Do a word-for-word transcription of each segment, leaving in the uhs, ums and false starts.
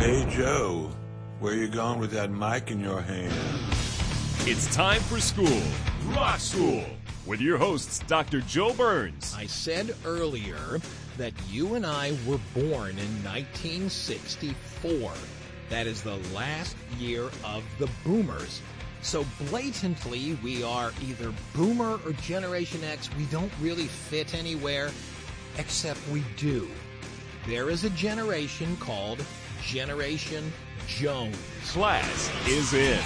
Hey, Joe, where you going with that mic in your hand? It's time for school, Rock School, with your hosts, Doctor Joe Burns. I said earlier that you and I were born in nineteen sixty-four. That is the last year of the boomers. So blatantly, we are either boomer or Generation X. We don't really fit anywhere, except we do. There is a generation called Generation Jones. Class is in.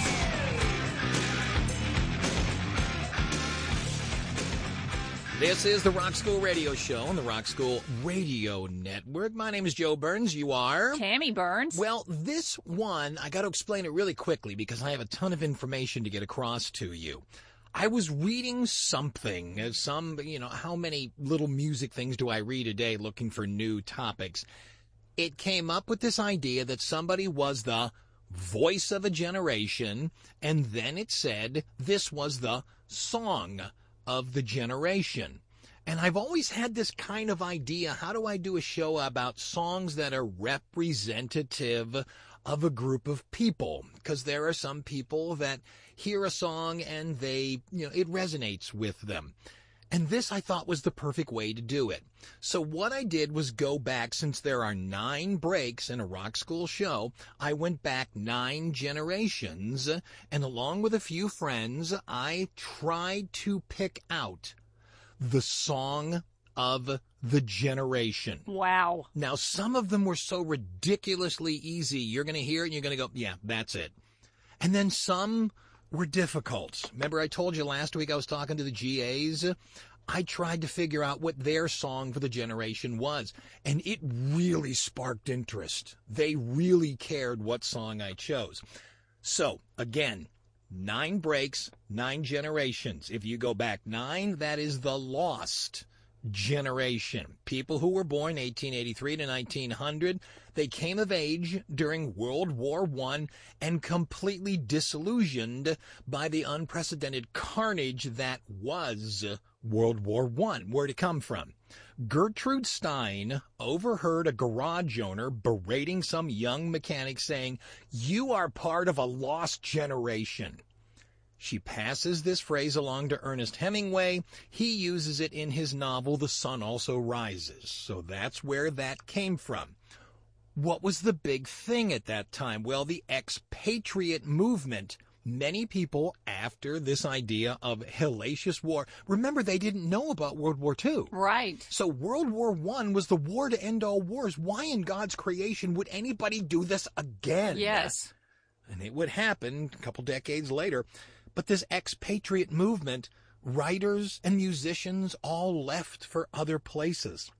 This is the Rock School Radio Show on the Rock School Radio Network. My name is Joe Burns. You are? Tammy Burns. Well, this one, I got to explain it really quickly because I have a ton of information to get across to you. I was reading something, uh, some, you know, how many little music things do I read a day looking for new topics? It came up with this idea that somebody was the voice of a generation, and then it said this was the song of the generation. And I've always had this kind of idea, how do I do a show about songs that are representative of a group of people? Because there are some people that hear a song and they, you know, it resonates with them. And this I thought was the perfect way to do it. So what I did was go back, since there are nine breaks in a Rock School show, I went back nine generations, and along with a few friends, I tried to pick out the song of the generation. Wow. Now, some of them were so ridiculously easy, you're going to hear it and you're going to go, yeah, that's it. And then some were difficult. Remember I told you last week I was talking to the G As? I tried to figure out what their song for the generation was, and it really sparked interest. They really cared what song I chose. So, again, nine breaks, nine generations. If you go back nine, that is the lost generation. People who were born eighteen eighty-three to nineteen hundred. They came of age during World War One and completely disillusioned by the unprecedented carnage that was World War One. Where'd it come from? Gertrude Stein overheard a garage owner berating some young mechanic saying, "You are part of a lost generation." She passes this phrase along to Ernest Hemingway. He uses it in his novel, The Sun Also Rises. So that's where that came from. What was the big thing at that time? Well, the expatriate movement. Many people, after this idea of hellacious war, remember they didn't know about World War Two. Right. So World War One was the war to end all wars. Why in God's creation would anybody do this again? Yes. And it would happen a couple decades later. But this expatriate movement, writers and musicians all left for other places.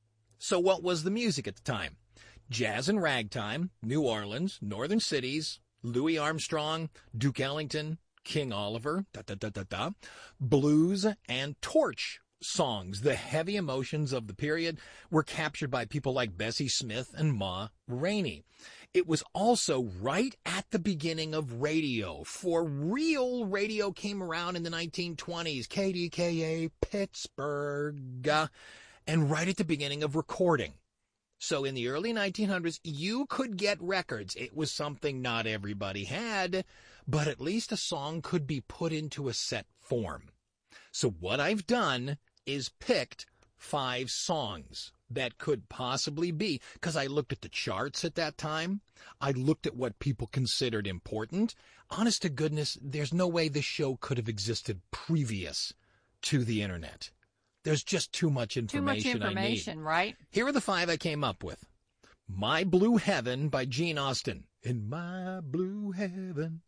So what was the music at the time? Jazz and ragtime, New Orleans, northern cities, Louis Armstrong, Duke Ellington, King Oliver, da da da da da, blues and torch songs. The heavy emotions of the period were captured by people like Bessie Smith and Ma Rainey. It was also right at the beginning of radio. For real, radio came around in the nineteen twenties, K D K A, Pittsburgh, uh, and right at the beginning of recording. So in the early nineteen hundreds, you could get records. It was something not everybody had, but at least a song could be put into a set form. So what I've done is picked five songs that could possibly be, because I looked at the charts at that time. I looked at what people considered important. Honest to goodness, there's no way this show could have existed previous to the internet. There's just too much information, Too much information, I need. right? Here are the five I came up with. My Blue Heaven by Gene Austin. In my blue heaven.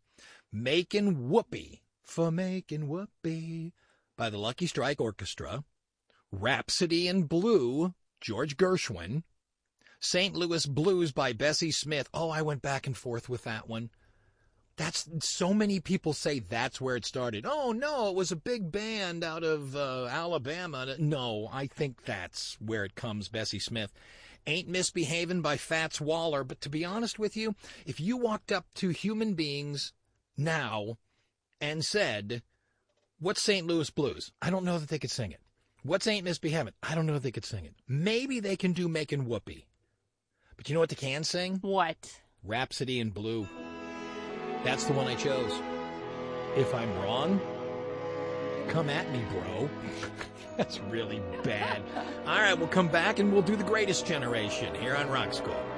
Makin' Whoopee for Makin' Whoopee by the Lucky Strike Orchestra. Rhapsody in Blue, George Gershwin. Saint Louis Blues by Bessie Smith. Oh, I went back and forth with that one. That's so many people say that's where it started. Oh, no, it was a big band out of uh, Alabama. No, I think that's where it comes, Bessie Smith. Ain't Misbehavin' by Fats Waller. But to be honest with you, if you walked up to human beings now and said, what's Saint Louis Blues? I don't know that they could sing it. What's Ain't Misbehavin'? I don't know if they could sing it. Maybe they can do Makin' Whoopee. But you know what they can sing? What? Rhapsody in Blue. That's the one I chose. If I'm wrong, come at me, bro. That's really bad. All right, we'll come back and we'll do The Greatest Generation here on Rock School.